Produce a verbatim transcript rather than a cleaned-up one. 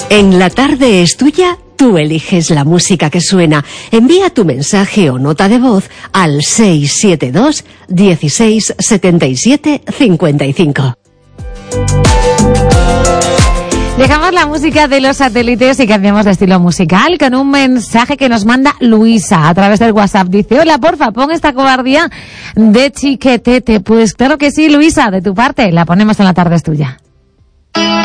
En La Tarde es Tuya, tú eliges la música que suena. Envía tu mensaje o nota de voz al seis siete dos, dieciséis, setenta y siete, cincuenta y cinco. Dejamos la música de los satélites y cambiamos de estilo musical con un mensaje que nos manda Luisa a través del WhatsApp. Dice: hola, porfa, pon esta cobardía de Chiquetete. Pues claro que sí, Luisa, de tu parte, la ponemos en La Tarde es Tuya.